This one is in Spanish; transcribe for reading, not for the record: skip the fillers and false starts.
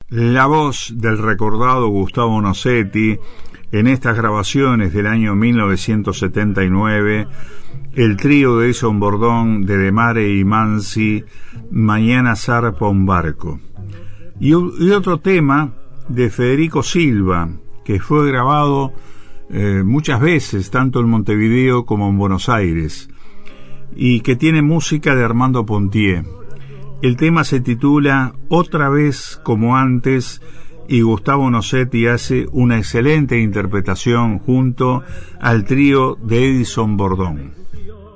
La voz del recordado Gustavo Nocetti en estas grabaciones del año 1979, el trío de Edison Bordón, de Mare y Mansi, Mañana zarpa un barco. Y otro tema de Federico Silva, que fue grabado muchas veces, tanto en Montevideo como en Buenos Aires, y que tiene música de Armando Pontier. El tema se titula Otra vez como antes, y Gustavo Nocetti hace una excelente interpretación junto al trío de Edison Bordón.